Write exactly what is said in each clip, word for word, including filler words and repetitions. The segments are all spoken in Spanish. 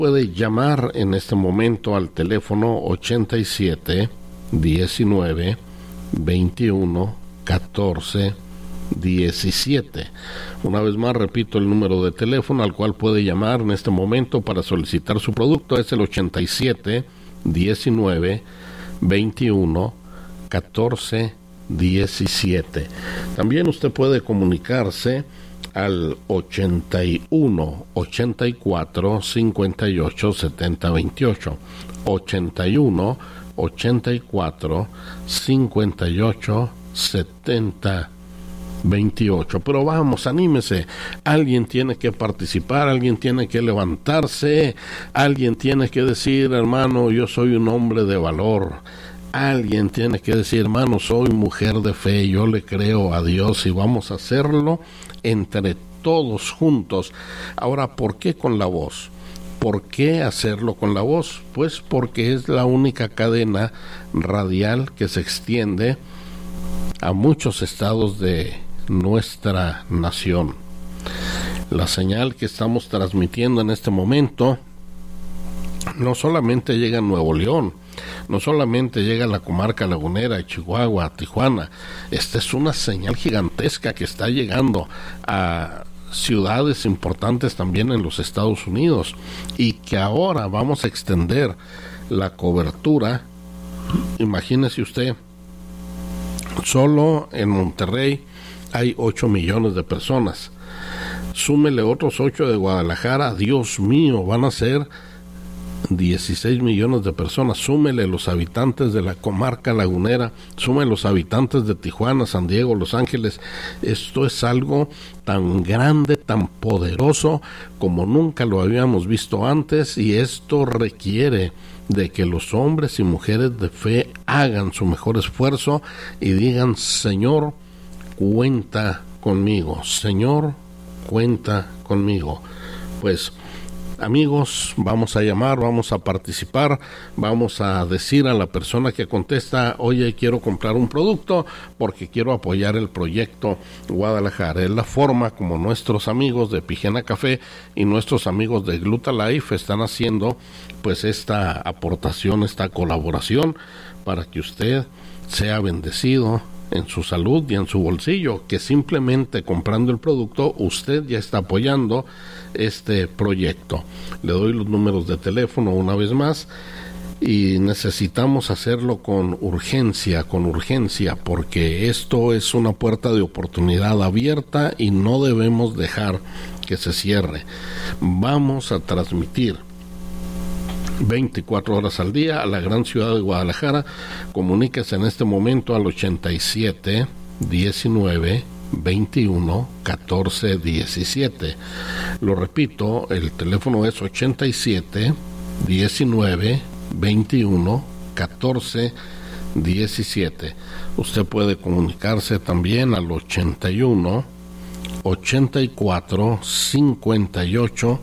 puede llamar en este momento al teléfono ochenta y siete, diecinueve, veintiuno, catorce, diecisiete. Una vez más repito el número de teléfono al cual puede llamar en este momento para solicitar su producto. Es el ochenta y siete, diecinueve, veintiuno, catorce, diecisiete. También usted puede comunicarse al ochenta y uno, ochenta y cuatro, cincuenta y ocho, setenta, veintiocho. ochenta y uno, ochenta y cuatro, cincuenta y ocho, setenta, veintiocho. Pero vamos, anímese. Alguien tiene que participar, alguien tiene que levantarse, alguien tiene que decir, hermano, yo soy un hombre de valor. Alguien tiene que decir, hermano, soy mujer de fe, yo le creo a Dios y vamos a hacerlo entre todos juntos. Ahora, ¿por qué con la voz? ¿Por qué hacerlo con la voz? Pues porque es la única cadena radial que se extiende a muchos estados de nuestra nación. La señal que estamos transmitiendo en este momento no solamente llega a Nuevo León, no solamente llega a la comarca lagunera de Chihuahua, Tijuana. Esta es una señal gigantesca que está llegando a ciudades importantes también en los Estados Unidos, y que ahora vamos a extender la cobertura. Imagínese usted, solo en Monterrey hay ocho millones de personas. Súmele otros ocho de Guadalajara, Dios mío, van a ser dieciséis millones de personas. Súmele los habitantes de la comarca lagunera, súmele los habitantes de Tijuana, San Diego, Los Ángeles. Esto es algo tan grande, tan poderoso como nunca lo habíamos visto antes, y esto requiere de que los hombres y mujeres de fe hagan su mejor esfuerzo y digan, Señor, cuenta conmigo, Señor, cuenta conmigo. Pues, amigos, vamos a llamar, vamos a participar, vamos a decir a la persona que contesta, oye, quiero comprar un producto porque quiero apoyar el proyecto Guadalajara. Es la forma como nuestros amigos de Pigena Café y nuestros amigos de Glutalife están haciendo pues esta aportación, esta colaboración, para que usted sea bendecido en su salud y en su bolsillo, que simplemente comprando el producto usted ya está apoyando este proyecto. Le doy los números de teléfono una vez más, y necesitamos hacerlo con urgencia, con urgencia, porque esto es una puerta de oportunidad abierta y no debemos dejar que se cierre. Vamos a transmitir veinticuatro horas al día a la gran ciudad de Guadalajara. Comuníquese en este momento al ochenta y siete, diecinueve, veintiuno, catorce, diecisiete. Lo repito, el teléfono es ochenta y siete, diecinueve, veintiuno, catorce, diecisiete. Usted puede comunicarse también al ochenta y uno, ochenta y cuatro, cincuenta y ocho,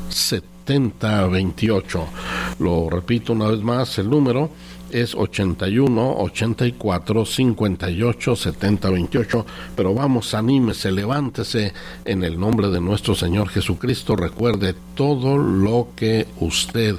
setenta, veintiocho. Lo repito una vez más, el número es ochenta y uno, ochenta y cuatro, cincuenta y ocho, setenta, veintiocho. Pero vamos, anímese, levántese en el nombre de nuestro Señor Jesucristo. Recuerde, todo lo que usted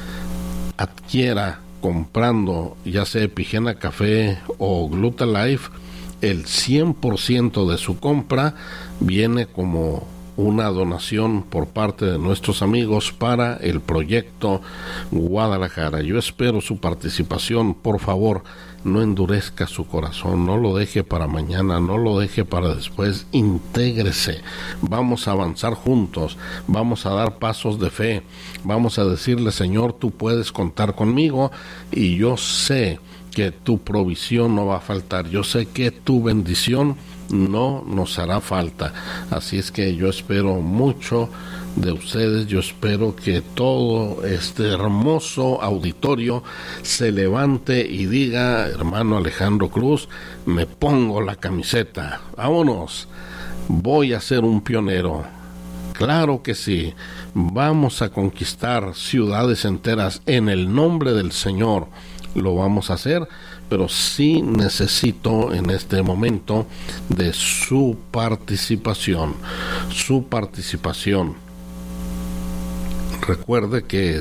adquiera comprando, ya sea Pigena Café o Glutalife, el cien por ciento de su compra viene como una donación por parte de nuestros amigos para el proyecto Guadalajara. Yo espero su participación. Por favor, no endurezca su corazón, no lo deje para mañana, no lo deje para después. Intégrese, vamos a avanzar juntos, vamos a dar pasos de fe, vamos a decirle, Señor, tú puedes contar conmigo, y yo sé que tu provisión no va a faltar, yo sé que tu bendición no nos hará falta. Así es que yo espero mucho de ustedes. Yo espero que todo este hermoso auditorio se levante y diga, hermano Alejandro Cruz, me pongo la camiseta, vámonos, voy a ser un pionero. Claro que sí, vamos a conquistar ciudades enteras en el nombre del Señor. Lo vamos a hacer, pero sí necesito en este momento de su participación, su participación. recuerde que